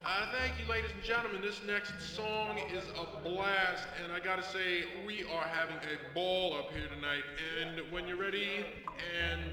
Thank you, ladies and gentlemen. This next song is a blast, and I gotta say, we are having a ball up here tonight. And when you're ready, and